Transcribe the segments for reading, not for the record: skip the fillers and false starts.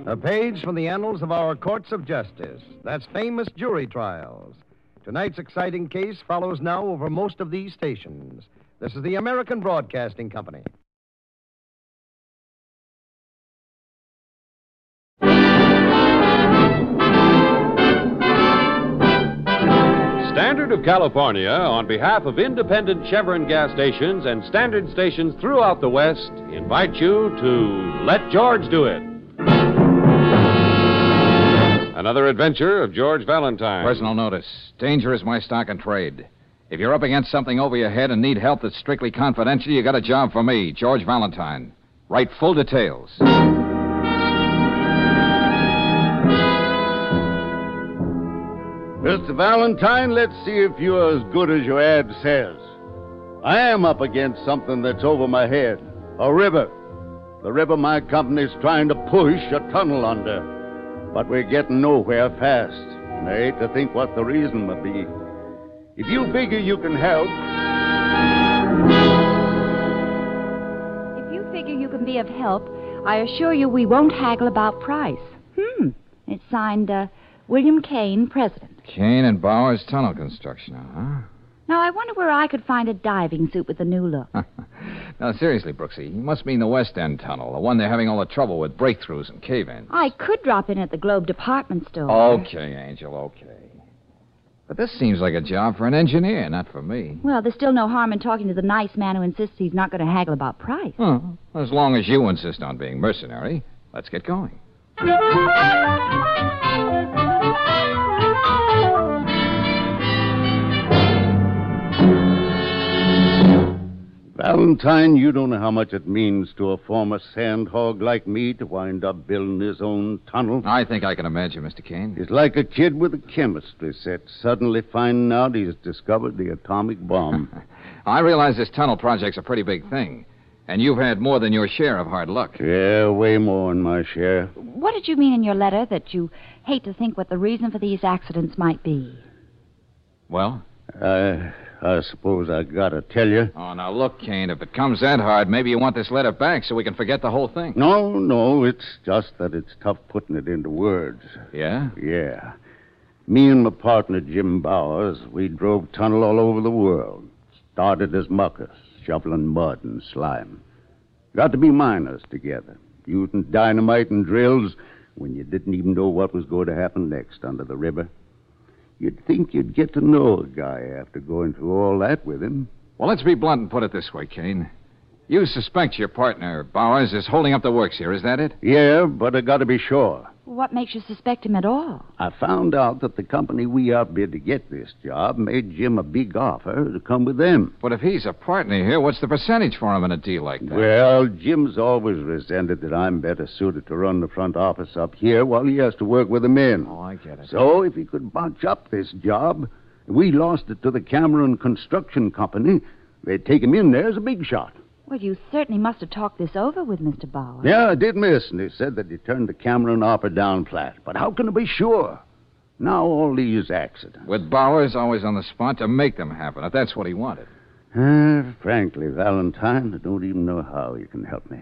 A page from the annals of our courts of justice. That's famous jury trials. Tonight's exciting case follows now over most of these stations. This is the American Broadcasting Company. Standard of California, on behalf of independent Chevron gas stations and standard stations throughout the West, invite you to Let George Do It. Another adventure of George Valentine. Personal notice. Danger is my stock and trade. If you're up against something over your head and need help that's strictly confidential, you got a job for me, George Valentine. Write full details. Mr. Valentine, let's see if you're as good as your ad says. I am up against something that's over my head. A river. The river my company's trying to push a tunnel under. But we're getting nowhere fast. And I hate to think what the reason would be. If you figure you can help... If you figure you can be of help, I assure you we won't haggle about price. It's signed, William Kane, President. Kane and Bowers Tunnel Construction, huh? Now, I wonder where I could find a diving suit with the new look. Now, seriously, Brooksy, you must mean the West End Tunnel, the one they're having all the trouble with breakthroughs and cave-ins. I could drop in at the Globe department store. Okay, Angel, okay. But this seems like a job for an engineer, not for me. Well, there's still no harm in talking to the nice man who insists he's not going to haggle about price. As long as you insist on being mercenary, let's get going. Valentine, you don't know how much it means to a former sandhog like me to wind up building his own tunnel. I think I can imagine, Mr. Kane. It's like a kid with a chemistry set suddenly finding out he's discovered the atomic bomb. I realize this tunnel project's a pretty big thing, and you've had more than your share of hard luck. Yeah, way more than my share. What did you mean in your letter that you hate to think what the reason for these accidents might be? Well? I suppose I gotta tell you. Oh, now look, Kane, if it comes that hard, maybe you want this letter back so we can forget the whole thing. No, it's just that it's tough putting it into words. Yeah? Yeah. Me and my partner, Jim Bowers, we drove tunnel all over the world. Started as muckers, shoveling mud and slime. Got to be miners together, using dynamite and drills when you didn't even know what was going to happen next under the river. You'd think you'd get to know a guy after going through all that with him. Well, let's be blunt and put it this way, Kane. You suspect your partner, Bowers, is holding up the works here, is that it? Yeah, but I gotta be sure. What makes you suspect him at all? I found out that the company we outbid to get this job made Jim a big offer to come with them. But if he's a partner here, what's the percentage for him in a deal like that? Well, Jim's always resented that I'm better suited to run the front office up here while he has to work with the men. Oh, I get it. So if he could bunch up this job, if we lost it to the Cameron Construction Company, they'd take him in there as a big shot. Well, you certainly must have talked this over with Mr. Bowers. Yeah, I did, miss, and he said that he turned the Cameron offer down flat. But how can I be sure? Now all these accidents. With Bowers always on the spot to make them happen, if that's what he wanted. Frankly, Valentine, I don't even know how you can help me.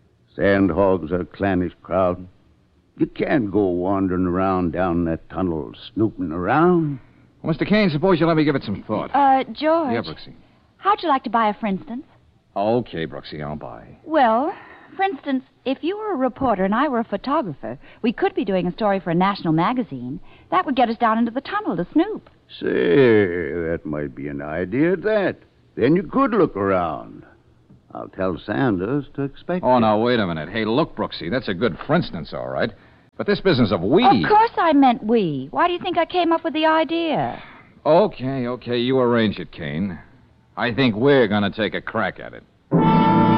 Sandhogs are a clannish crowd. You can't go wandering around down that tunnel snooping around. Well, Mr. Kane, suppose you let me give it some thought. George. Yeah, Brooksy. How'd you like to buy a for instance? Okay, Brooksy, I'll buy. Well, for instance, if you were a reporter and I were a photographer, we could be doing a story for a national magazine. That would get us down into the tunnel to snoop. Say, that might be an idea at that. Then you could look around. I'll tell Sanders to expect Oh, you. now, wait a minute. Hey, look, Brooksy, that's a good for instance, all right. But this business of we... Of course I meant we. Why do you think I came up with the idea? Okay, you arrange it, Kane. I think we're going to take a crack at it.